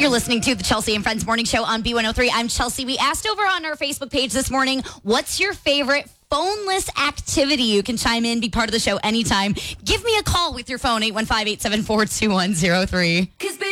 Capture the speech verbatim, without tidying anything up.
You're listening to the Chelsea and Friends Morning Show on B one oh three. I'm Chelsea. We asked over on our Facebook page this morning, what's your favorite phoneless activity? You can chime in, be part of the show anytime. Give me a call with your phone, eight one five, eight seven four, two one zero three.